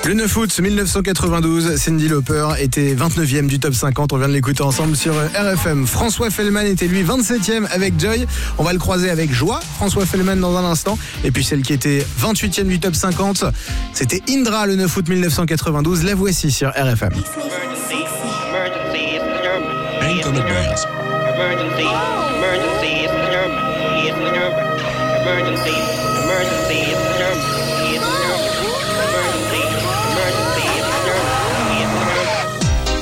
Le 9 août 1992, Cyndi Lauper était 29e du top 50. On vient de l'écouter ensemble sur RFM. François Fellman était lui 27e avec Joy. On va le croiser avec joie, François Fellman, dans un instant. Et puis celle qui était 28e du top 50, c'était Indra le 9 août 1992. La voici sur RFM.